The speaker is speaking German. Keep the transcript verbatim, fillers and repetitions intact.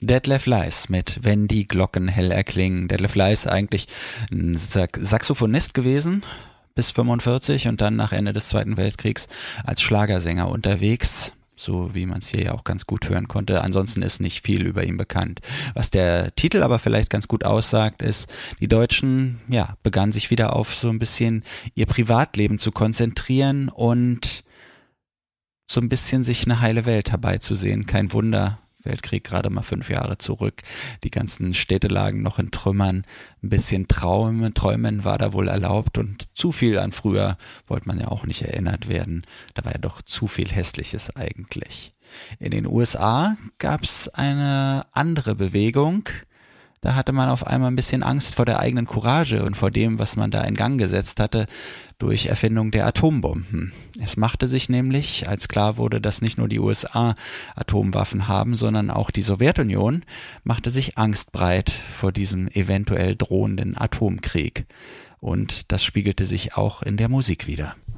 Detlef Leis mit Wenn die Glocken hell erklingen. Detlef Leis eigentlich ein Saxophonist gewesen bis fünfundvierzig und dann nach Ende des Zweiten Weltkriegs als Schlagersänger unterwegs, so wie man es hier ja auch ganz gut hören konnte. Ansonsten ist nicht viel über ihn bekannt. Was der Titel aber vielleicht ganz gut aussagt, ist, die Deutschen ja begannen sich wieder auf so ein bisschen ihr Privatleben zu konzentrieren und so ein bisschen sich eine heile Welt herbeizusehen. Kein Wunder, Weltkrieg gerade mal fünf Jahre zurück, die ganzen Städte lagen noch in Trümmern, ein bisschen Träumen, Träumen war da wohl erlaubt und zu viel an früher wollte man ja auch nicht erinnert werden, da war ja doch zu viel Hässliches eigentlich. In den U S A gab es eine andere Bewegung, da hatte man auf einmal ein bisschen Angst vor der eigenen Courage und vor dem, was man da in Gang gesetzt hatte durch Erfindung der Atombomben. Es machte sich nämlich, als klar wurde, dass nicht nur die U S A Atomwaffen haben, sondern auch die Sowjetunion, machte sich Angst breit vor diesem eventuell drohenden Atomkrieg. Und das spiegelte sich auch in der Musik wider.